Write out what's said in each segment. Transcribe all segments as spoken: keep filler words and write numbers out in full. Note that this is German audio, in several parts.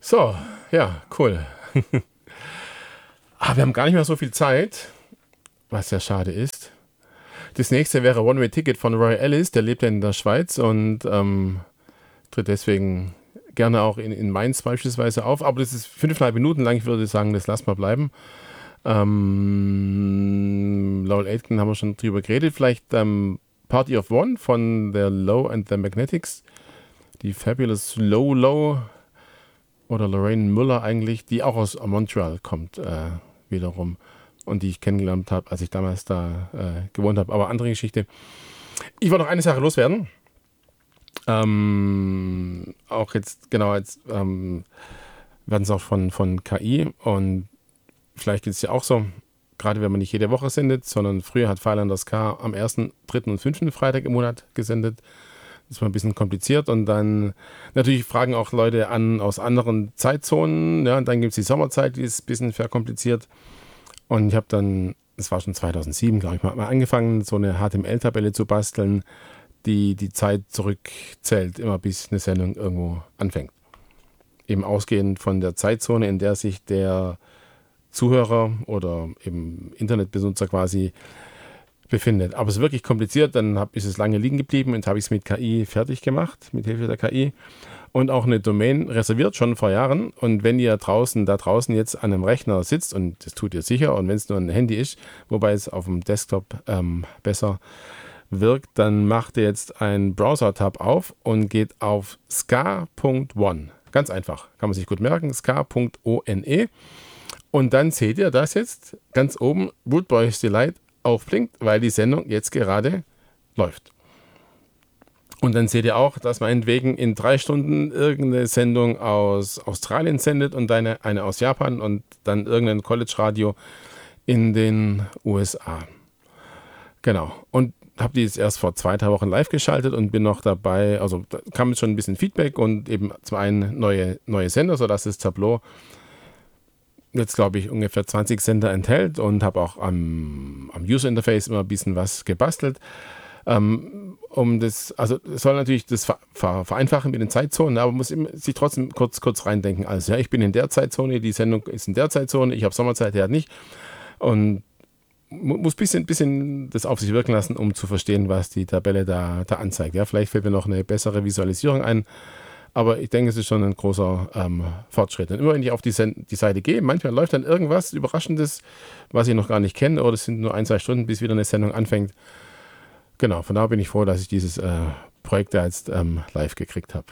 So, ja, cool. Ah, wir haben gar nicht mehr so viel Zeit, was ja schade ist. Das nächste wäre One-Way-Ticket von Roy Ellis, der lebt ja in der Schweiz und ähm, tritt deswegen gerne auch in, in Mainz beispielsweise auf. Aber das ist fünfeinhalb Minuten lang, ich würde sagen, das lassen wir bleiben. Ähm, Lowell Aitken haben wir schon drüber geredet. Vielleicht ähm, Party of One von der Low and the Magnetics. Die Fabulous Low Low oder Lorraine Müller eigentlich, die auch aus Montreal kommt äh, wiederum. Und die ich kennengelernt habe, als ich damals da äh, gewohnt habe. Aber andere Geschichte. Ich wollte noch eine Sache loswerden. Ähm, auch jetzt, genau, jetzt ähm, werden es auch von, von K I und vielleicht geht es ja auch so, gerade wenn man nicht jede Woche sendet, sondern früher hat Freilanders K am ersten, dritten und fünften Freitag im Monat gesendet. Das war ein bisschen kompliziert und dann natürlich fragen auch Leute an aus anderen Zeitzonen. Ja, und dann gibt es die Sommerzeit, die ist ein bisschen verkompliziert. Und ich habe dann, das war schon zweitausendsieben, glaube ich, mal angefangen, so eine H T M L-Tabelle zu basteln, die die Zeit zurückzählt, immer bis eine Sendung irgendwo anfängt. Eben ausgehend von der Zeitzone, in der sich der Zuhörer oder eben Internetbenutzer quasi befindet. Aber es ist wirklich kompliziert, dann hab, ist es lange liegen geblieben und habe ich es mit K I fertig gemacht, mit Hilfe der K I. Und auch eine Domain reserviert, schon vor Jahren. Und wenn ihr draußen, da draußen jetzt an einem Rechner sitzt, und das tut ihr sicher, und wenn es nur ein Handy ist, wobei es auf dem Desktop ähm, besser wirkt, dann macht ihr jetzt einen Browser-Tab auf und geht auf ska Punkt one. Ganz einfach, kann man sich gut merken, ska Punkt one. Und dann seht ihr, dass jetzt ganz oben Rude Boys Delight aufblinkt, weil die Sendung jetzt gerade läuft. Und dann seht ihr auch, dass meinetwegen in drei Stunden irgendeine Sendung aus Australien sendet und eine, eine aus Japan und dann irgendein College-Radio in den U S A. Genau. Und habe die jetzt erst vor zwei, drei Wochen live geschaltet und bin noch dabei, also da kam jetzt schon ein bisschen Feedback und eben zum einen neue, neue Sender, sodass das Tableau jetzt, glaube ich, ungefähr zwanzig Sender enthält und habe auch am, am User-Interface immer ein bisschen was gebastelt. Ähm, um das, also es soll natürlich das ver, ver, vereinfachen mit den Zeitzonen, aber man muss sich trotzdem kurz, kurz reindenken. Also ja, ich bin in der Zeitzone, die Sendung ist in der Zeitzone, ich habe Sommerzeit, der hat nicht. Und muss ein bisschen, bisschen das auf sich wirken lassen, um zu verstehen, was die Tabelle da, da anzeigt. Ja, vielleicht fällt mir noch eine bessere Visualisierung ein, aber ich denke, es ist schon ein großer ähm, Fortschritt. Und immer wenn ich auf die, Sen- die Seite gehe, manchmal läuft dann irgendwas Überraschendes, was ich noch gar nicht kenne, oder es sind nur ein, zwei Stunden, bis wieder eine Sendung anfängt. Genau, von daher bin ich froh, dass ich dieses äh, Projekt da jetzt ähm, live gekriegt habe.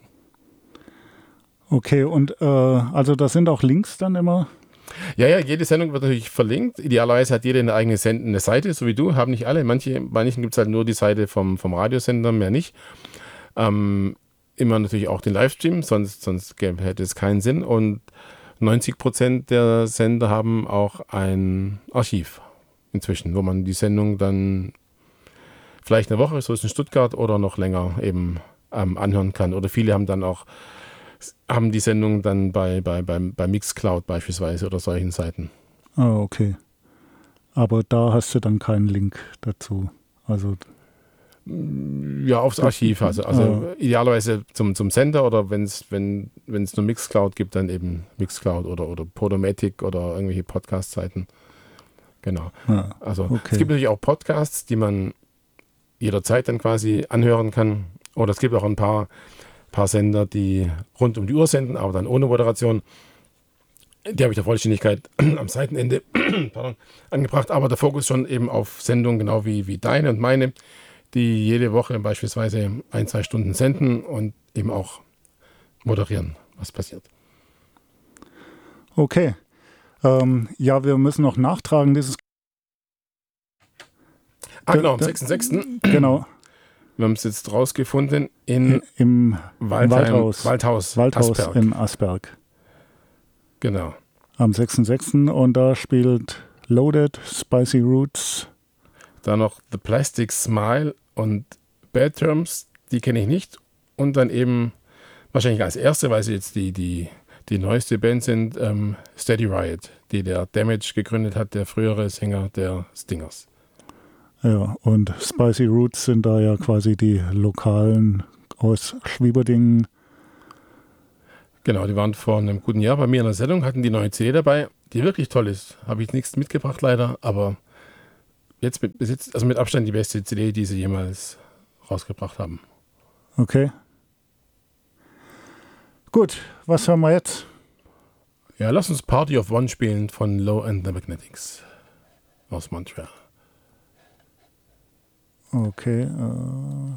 Okay, und äh, also da sind auch Links dann immer? Ja, ja, jede Sendung wird natürlich verlinkt. Idealerweise hat jede eine eigene Send- eine Seite, so wie du, haben nicht alle. Manche, bei manchen gibt es halt nur die Seite vom, vom Radiosender, mehr nicht. Ähm, immer natürlich auch den Livestream, sonst, sonst gäbe, hätte es keinen Sinn. Und neunzig Prozent der Sender haben auch ein Archiv inzwischen, wo man die Sendung dann vielleicht eine Woche, so ist in Stuttgart, oder noch länger eben ähm, anhören kann. Oder viele haben dann auch haben die Sendung dann bei, bei, bei, bei Mixcloud beispielsweise oder solchen Seiten. Ah, okay. Aber da hast du dann keinen Link dazu. Also ja, aufs Archiv. Also, also ah. idealerweise zum, zum Sender oder wenn's, wenn es nur Mixcloud gibt, dann eben Mixcloud oder, oder Podomatic oder irgendwelche Podcast-Seiten. Genau. Ah, also okay. Es gibt natürlich auch Podcasts, die man jederzeit dann quasi anhören kann. Oder es gibt auch ein paar paar Sender, die rund um die Uhr senden, aber dann ohne Moderation. Die habe ich der Vollständigkeit am Seitenende pardon, angebracht, aber der Fokus schon eben auf Sendungen, genau wie, wie deine und meine, die jede Woche beispielsweise ein, zwei Stunden senden und eben auch moderieren, was passiert. Okay. Ähm, ja, wir müssen noch nachtragen, dieses Ah, genau, am sechsten sechsten Genau. Wir haben es jetzt rausgefunden in im Waldheim, Waldhaus, Waldhaus, Waldhaus Asperg. in Asperg. Genau. Am sechsten sechsten und da spielt Loaded, Spicy Roots. Dann noch The Plastic Smile und Bad Terms, die kenne ich nicht. Und dann eben wahrscheinlich als erste, weil sie jetzt die, die, die neueste Band sind, ähm, Steady Riot, die der Damage gegründet hat, der frühere Sänger der Stingers. Ja, und Spicy Roots sind da ja quasi die Lokalen aus Schwieberdingen. Genau, die waren vor einem guten Jahr bei mir in der Sendung, hatten die neue C D dabei, die wirklich toll ist. Habe ich nichts mitgebracht leider, aber jetzt mit, besitzt, also mit Abstand die beste C D, die sie jemals rausgebracht haben. Okay. Gut, was hören wir jetzt? Ja, lass uns Party of One spielen von Low and the Magnetics aus Montreal. Okay. Äh